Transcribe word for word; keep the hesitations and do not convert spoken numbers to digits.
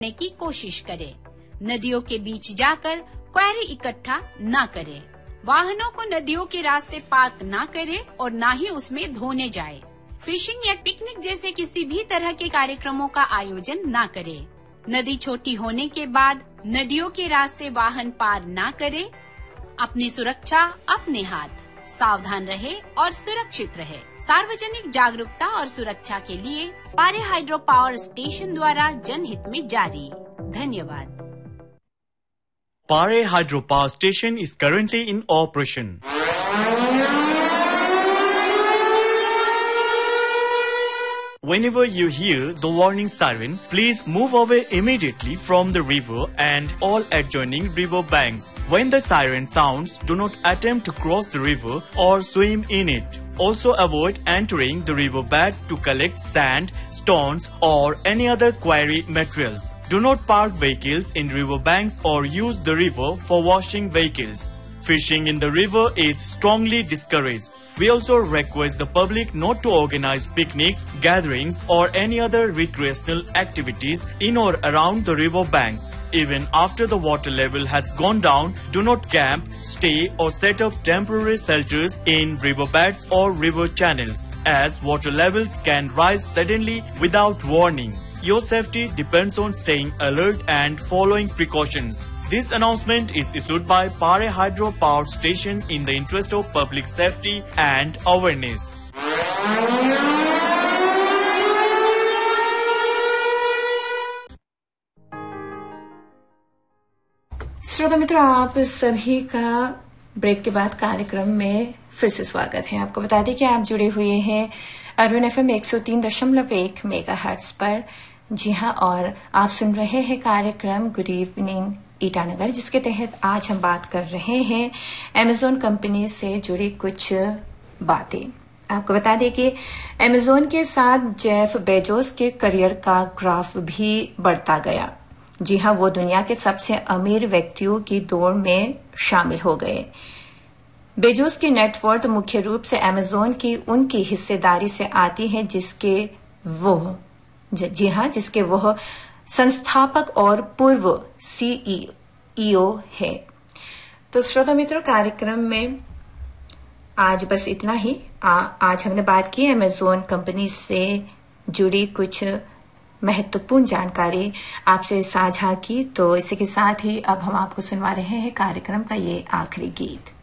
करने की कोशिश करें। नदियों के बीच जाकर क्वेरी इकट्ठा न करें। वाहनों को नदियों के रास्ते पार्क न करें और न ही उसमें धोने जाए। फिशिंग या पिकनिक जैसे किसी भी तरह के कार्यक्रमों का आयोजन न करें। नदी छोटी होने के बाद नदियों के रास्ते वाहन पार न करें। अपनी सुरक्षा अपने हाथ। सावधान रहे और सुरक्षित रहे। सार्वजनिक जागरूकता और सुरक्षा के लिए पारे हाइड्रो पावर स्टेशन द्वारा जनहित में जारी। धन्यवाद। Pare Hydro Power Station is currently in operation. Whenever you hear the warning siren, please move away immediately from the river and all adjoining river banks. When the siren sounds, do not attempt to cross the river or swim in it. Also avoid entering the riverbed to collect sand, stones or any other quarry materials. Do not park vehicles in riverbanks or use the river for washing vehicles. Fishing in the river is strongly discouraged. We also request the public not to organize picnics, gatherings or any other recreational activities in or around the river banks. Even after the water level has gone down, do not camp, stay or set up temporary shelters in riverbeds or river channels, as water levels can rise suddenly without warning. Your safety depends on staying alert and following precautions. This announcement is issued by Pare Hydro Power Station in the interest of public safety and awareness. श्रोता मित्रों, आप सभी का break के बाद कार्यक्रम में फिर से स्वागत है। आपको बता दें कि आप जुड़े हुए हैं अरविंद एफ एम एक सौ तीन दशमलव एक मेगा हर्ट्ज पर। जी हाँ, और आप सुन रहे हैं कार्यक्रम गुड इवनिंग ईटानगर, जिसके तहत आज हम बात कर रहे हैं अमेज़न कंपनी से जुड़ी कुछ बातें। आपको बता दें कि अमेज़न के साथ जेफ बेजोस के करियर का ग्राफ भी बढ़ता गया। जी हाँ, वो दुनिया के सबसे अमीर व्यक्तियों की दौड़ में शामिल हो गए। बेजोस की नेटवर्थ मुख्य रूप से अमेज़न की उनकी हिस्सेदारी से आती है, जिसके वो जी हाँ जिसके वह संस्थापक और पूर्व सीईओ है। तो श्रोता मित्रों, कार्यक्रम में आज बस इतना ही। आ, आज हमने बात की अमेज़न कंपनी से जुड़ी कुछ महत्वपूर्ण जानकारी आपसे साझा की। तो इसी के साथ ही अब हम आपको सुनवा रहे हैं कार्यक्रम का ये आखिरी गीत।